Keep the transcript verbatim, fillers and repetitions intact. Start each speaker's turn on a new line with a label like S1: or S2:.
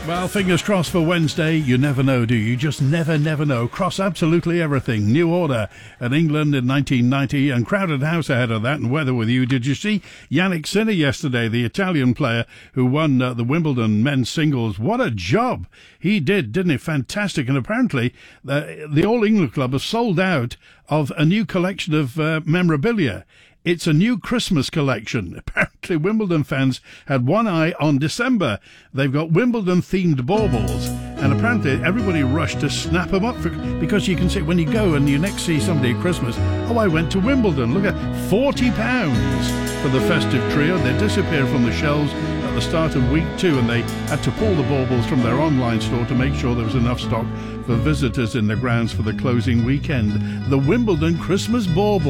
S1: Well, fingers crossed for Wednesday. You never know, do you? You just never, never know. Cross absolutely everything. New Order at England in nineteen ninety and Crowded House ahead of that and Weather With You. Did you see Yannick Sinner yesterday, the Italian player who won uh, the Wimbledon men's singles? What a job he did, didn't he? Fantastic. And apparently uh, the All England Club has sold out of a new collection of uh, memorabilia. It's a new Christmas collection. Apparently, Wimbledon fans had one eye on December. They've got Wimbledon-themed baubles, and apparently everybody rushed to snap them up for, because you can see when you go and you next see somebody at Christmas, oh, I went to Wimbledon. Look at forty pounds for the festive trio. They disappeared from the shelves at the start of week two, and they had to pull the baubles from their online store to make sure there was enough stock for visitors in the grounds for the closing weekend. The Wimbledon Christmas bauble.